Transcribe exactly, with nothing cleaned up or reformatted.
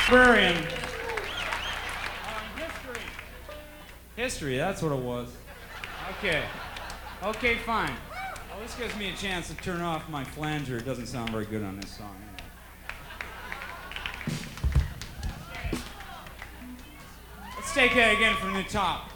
Librarian. Uh, history. History, that's what it was. Okay. Okay, fine. Well, this gives me a chance to turn off my flanger. It doesn't sound very good on this song. Let's take that again from the top.